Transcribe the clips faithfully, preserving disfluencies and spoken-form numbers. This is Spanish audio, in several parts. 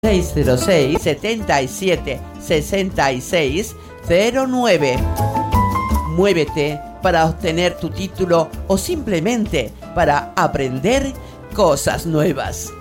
seis cero seis, setenta y siete, sesenta y seis cero nueve. Muévete para obtener tu título o simplemente para aprender cosas nuevas.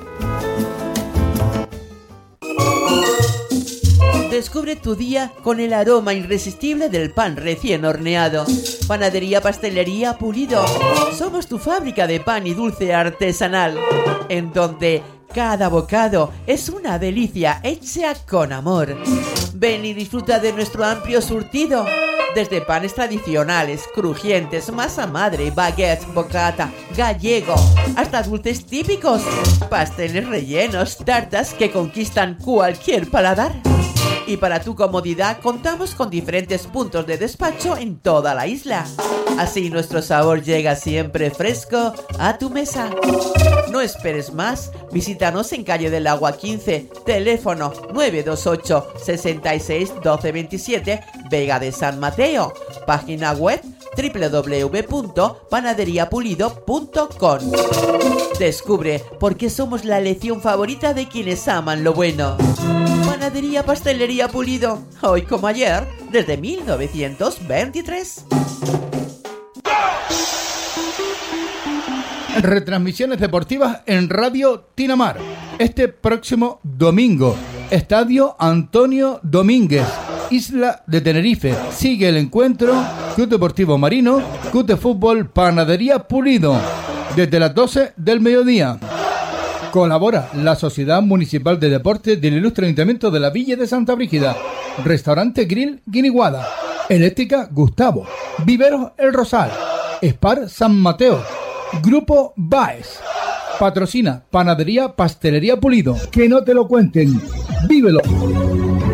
Descubre tu día con el aroma irresistible del pan recién horneado. Panadería Pastelería Pulido. Somos tu fábrica de pan y dulce artesanal, en donde cada bocado es una delicia hecha con amor. Ven y disfruta de nuestro amplio surtido. Desde panes tradicionales, crujientes, masa madre, baguette, bocata, gallego, hasta dulces típicos, pasteles rellenos, tartas que conquistan cualquier paladar. Y para tu comodidad contamos con diferentes puntos de despacho en toda la isla. Así nuestro sabor llega siempre fresco a tu mesa. No esperes más, visítanos en Calle del Agua quince, teléfono nueve dos ocho, sesenta y seis, doce veintisiete, Vega de San Mateo, página web doble u doble u doble u punto panadería pulido punto com. Descubre por qué somos la elección favorita de quienes aman lo bueno. Panadería Pastelería Pulido, hoy como ayer, desde mil novecientos veintitrés. Retransmisiones deportivas en Radio Tinamar. Este próximo domingo, Estadio Antonio Domínguez, Isla de Tenerife. Sigue el encuentro Club Deportivo Marino, Club de Fútbol Panadería Pulido, desde las doce del mediodía. Colabora la Sociedad Municipal de Deportes del Ilustre Ayuntamiento de la Villa de Santa Brígida, Restaurante Grill Guiniguada, Eléctrica Gustavo, Viveros El Rosal, Spar San Mateo, Grupo Baez. Patrocina Panadería Pastelería Pulido. Que no te lo cuenten, vívelo.